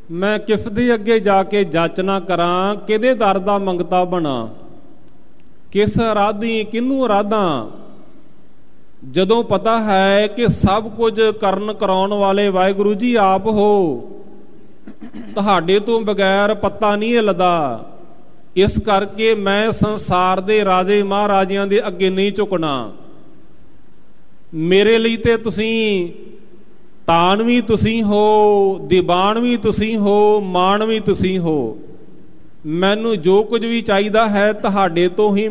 ਮੈਂ ਕਿਸ ਦੇ ਅੱਗੇ ਜਾ ਕੇ ਜੱਚ ਨਾ ਕਰਾਂ, ਕਿਹਦੇ ਦਰ ਦਾ ਮੰਗਤਾ ਬਣਾ, ਕਿਸ ਅਰਾਧੀ ਕਿਹਨੂੰ ਅਰਾਧਾਂ। ਜਦੋਂ ਪਤਾ ਹੈ ਕਿ ਸਭ ਕੁਝ ਕਰਨ ਕਰਾਉਣ ਵਾਲੇ ਵਾਹਿਗੁਰੂ ਜੀ ਆਪ ਹੋ, ਤੁਹਾਡੇ ਤੋਂ ਬਗੈਰ ਪੱਤਾ ਨਹੀਂ ਹਿੱਲਦਾ। ਇਸ ਕਰਕੇ ਮੈਂ ਸੰਸਾਰ ਦੇ ਰਾਜੇ ਮਹਾਰਾਜਿਆਂ ਦੇ ਅੱਗੇ ਨਹੀਂ ਝੁਕਣਾ। ਮੇਰੇ ਲਈ ਤੇ ਤੁਸੀਂ ਤਾਨ ਵੀ ਤੁਸੀਂ ਹੋ, ਦੀਵਾਨ ਵੀ ਤੁਸੀਂ ਹੋ, ਮਾਣ ਵੀ ਤੁਸੀਂ ਹੋ। ਮੈਨੂੰ ਜੋ ਕੁਝ ਵੀ ਚਾਹੀਦਾ ਹੈ ਤੁਹਾਡੇ ਤੋਂ ਹੀ